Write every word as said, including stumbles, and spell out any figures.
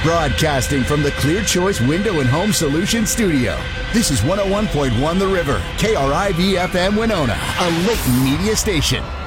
Broadcasting from the Clear Choice Window and Home Solution Studio. This is one oh one point one The River, K R I V F M Winona, a Layton media station.